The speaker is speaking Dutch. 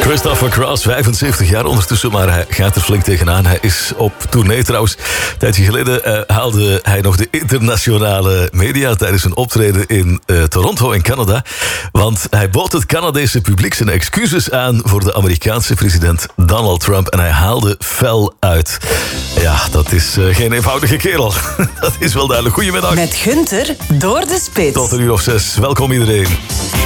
Christopher Cross, 75 jaar ondertussen, maar hij gaat er flink tegenaan. Hij is op tournee trouwens. Een tijdje geleden haalde hij nog de internationale media tijdens een optreden in Toronto in Canada. Want hij bood het Canadese publiek zijn excuses aan voor de Amerikaanse president Donald Trump. En hij haalde fel uit. Ja, dat is geen eenvoudige kerel. Dat is wel duidelijk. Goedemiddag. Met Gunther door de spits. Tot 1:06. Welkom iedereen.